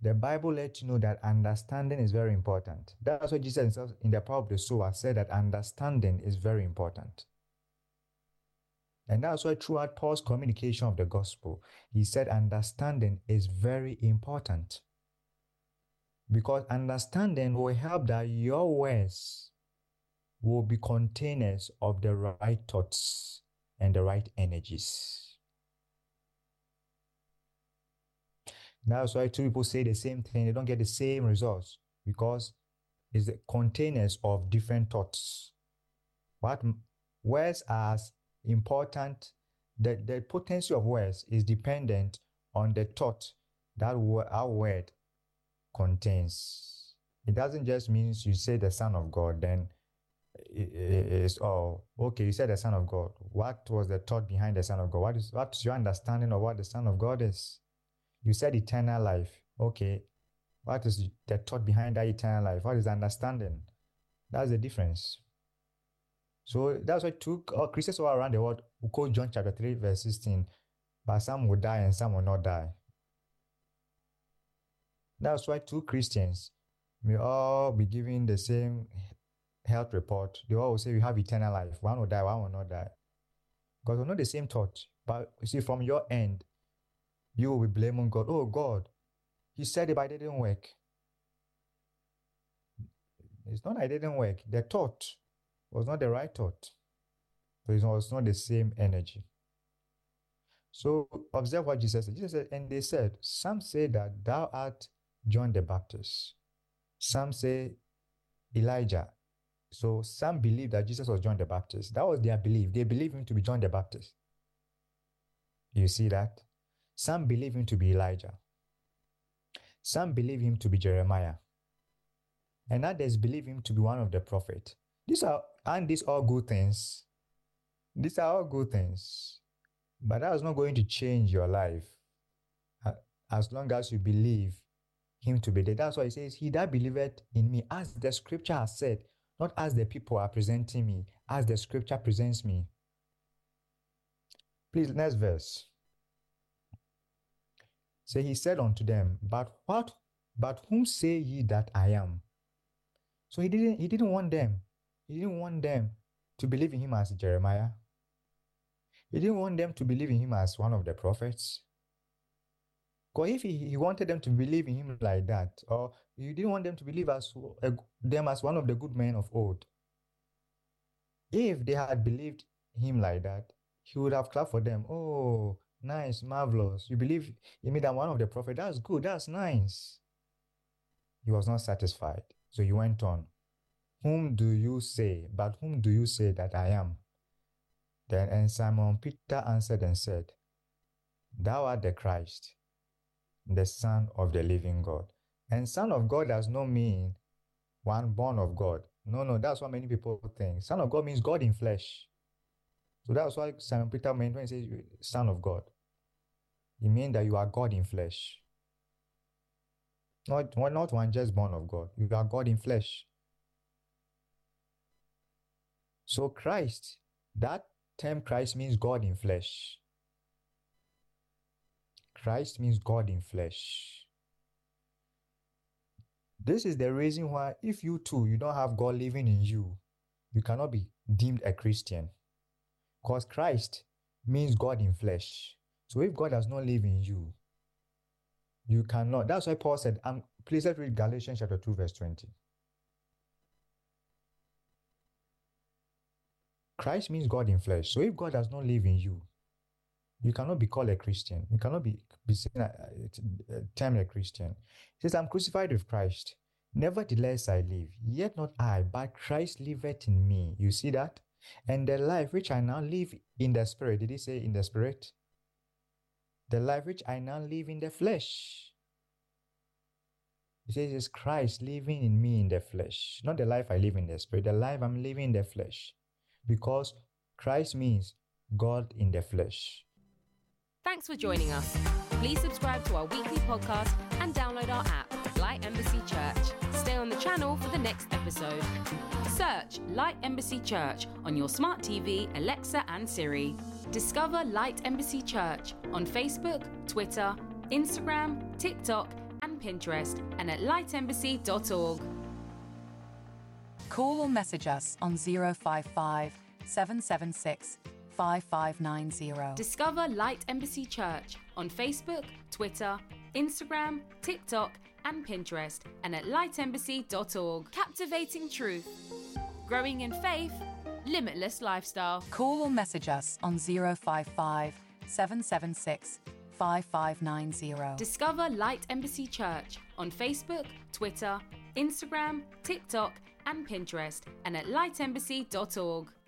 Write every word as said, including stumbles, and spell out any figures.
the Bible lets you know that understanding is very important. That's what Jesus himself in the parable of the sower said, that understanding is very important. And that's why throughout Paul's communication of the gospel, he said understanding is very important. Because understanding will help that your words will be containers of the right thoughts and the right energies. That's why two people say the same thing, they don't get the same results, because it's the containers of different thoughts. What words are important, the, the potency of words is dependent on the thought that our word contains. It doesn't just mean you say the Son of God, then it's all oh, okay. You said the Son of God. What was the thought behind the Son of God? What is what's your understanding of what the Son of God is? You said eternal life. Okay, what is the thought behind that eternal life? What is the understanding? That's the difference. So that's why two uh, Christians all around the world who quote John chapter three verse sixteen, but some will die and some will not die. That's why two Christians may all be given the same health report. They all will say we have eternal life. One will die, one will not die. Because we're not the same thought. But you see, from your end, you will be blaming God. Oh God, He said it, but it didn't work. It's not that it didn't work. The thought was not the right thought. So it was not the same energy. So observe what Jesus said. Jesus said, and they said, some say that thou art John the Baptist. Some say Elijah. So some believe that Jesus was John the Baptist. That was their belief. They believe him to be John the Baptist. You see that? Some believe him to be Elijah. Some believe him to be Jeremiah. And others believe him to be one of the prophets. These are, aren't these all good things? These are all good things. But that is not going to change your life as long as you believe him to be there. That's why he says, he that believeth in me, as the scripture has said, not as the people are presenting me, as the scripture presents me. Please, next verse. So he said unto them, but what, but whom say ye that I am? So he didn't, he didn't want them. He didn't want them to believe in him as Jeremiah. He didn't want them to believe in him as one of the prophets. Because if he, he wanted them to believe in him like that, or he didn't want them to believe as uh, them as one of the good men of old, if they had believed him like that, he would have clapped for them. Oh, nice, marvelous. You believe in me that one of the prophets. That's good, that's nice. He was not satisfied. So he went on. Whom do you say, but whom do you say that I am? Then and Simon Peter answered and said, thou art the Christ, the Son of the living God. And Son of God does not mean one born of God. No, no, that's what many people think. Son of God means God in flesh. So that's why Simon Peter meant when he says Son of God. He means that you are God in flesh. Not, not one just born of God. You are God in flesh. So Christ, that term Christ means God in flesh. Christ means God in flesh. This is the reason why if you too, you don't have God living in you, you cannot be deemed a Christian. Because Christ means God in flesh. So if God does not live in you, you cannot. That's why Paul said, um, please let's read Galatians chapter two, verse twenty. Christ means God in flesh. So if God does not live in you, you cannot be called a Christian. You cannot be, be seen a, a, a termed a Christian. He says, I'm crucified with Christ. Nevertheless I live, yet not I, but Christ liveth in me. You see that? And the life which I now live in the spirit. Did he say in the spirit? The life which I now live in the flesh. He says it's Christ living in me in the flesh. Not the life I live in the spirit. The life I'm living in the flesh. Because Christ means God in the flesh. Thanks for joining us. Please subscribe to our weekly podcast and download our app, Light Embassy Church. Stay on the channel for the next episode. Search Light Embassy Church on your smart T V, Alexa and Siri. Discover Light Embassy Church on Facebook, Twitter, Instagram, TikTok and Pinterest, and at light embassy dot org. Call or message us on zero five five, seven seven six, five five nine zero. Discover Light Embassy Church on Facebook, Twitter, Instagram, TikTok, and Pinterest, and at light embassy dot org. Captivating truth, growing in faith, limitless lifestyle. Call or message us on zero five five, seven seven six, five five nine zero. Discover Light Embassy Church on Facebook, Twitter, Instagram, TikTok, and Pinterest, and at light embassy dot org.